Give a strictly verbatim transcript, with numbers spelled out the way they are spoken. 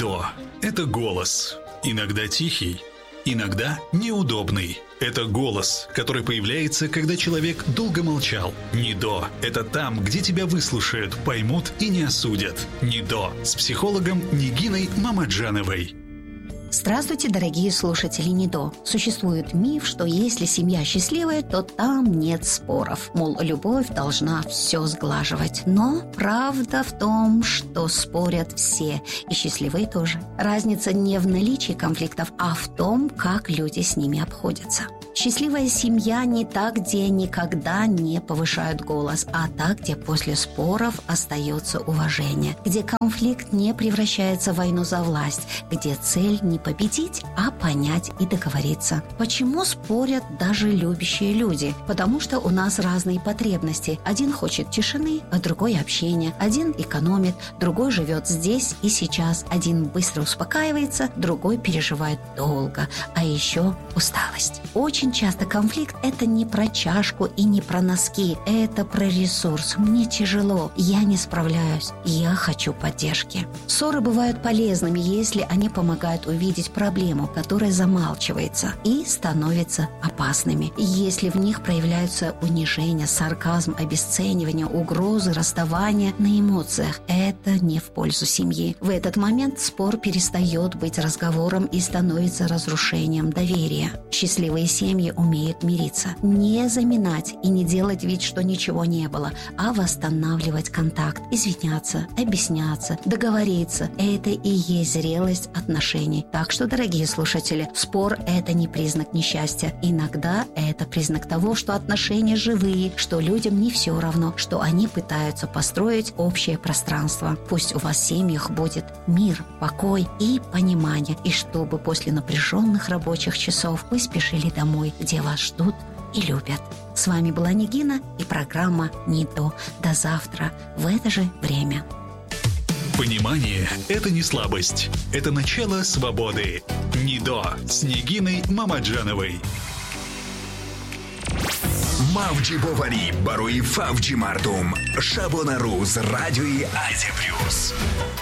НИДО – это голос. Иногда тихий, иногда неудобный. Это голос, который появляется, когда человек долго молчал. НИДО – это там, где тебя выслушают, поймут и не осудят. НИДО с психологом Нигиной Мамаджановой. Здравствуйте, дорогие слушатели НИДО. Существует миф, что если семья счастливая, то там нет споров. Мол, любовь должна все сглаживать. Но правда в том, что спорят все, и счастливые тоже. Разница не в наличии конфликтов, а в том, как люди с ними обходятся. Счастливая семья не та, где никогда не повышают голос, а та, где после споров остается уважение, где конфликт не превращается в войну за власть, где цель не победить, а понять и договориться. Почему спорят даже любящие люди? Потому что у нас разные потребности. Один хочет тишины, а другой общения. Один экономит, другой живет здесь и сейчас. Один быстро успокаивается, другой переживает долго. А еще усталость. Очень часто конфликт – это не про чашку и не про носки. Это про ресурс. Мне тяжело, я не справляюсь, я хочу поддержки. Ссоры бывают полезными, если они помогают увидеть проблему, которая замалчивается, и становятся опасными. Если в них проявляются унижение, сарказм, обесценивание, угрозы, расставание на эмоциях, это не в пользу семьи. В этот момент спор перестает быть разговором и становится разрушением доверия. Счастливые семьи умеют мириться, не заминать и не делать вид, что ничего не было, а восстанавливать контакт, извиняться, объясняться, договориться. Это и есть зрелость отношений. Так что, дорогие слушатели, спор – это не признак несчастья. Иногда это признак того, что отношения живые, что людям не все равно, что они пытаются построить общее пространство. Пусть у вас в семьях будет мир, покой и понимание, и чтобы после напряженных рабочих часов вы спешили домой, где вас ждут и любят. С вами была Нигина и программа НИДО. До завтра в это же время. Понимание – это не слабость. Это начало свободы. НИДО с Нигиной Мамаджановой. Мавджі Боварі, Баруї Фавджі Мартум, Шабонару з Радіо Азія Плюс.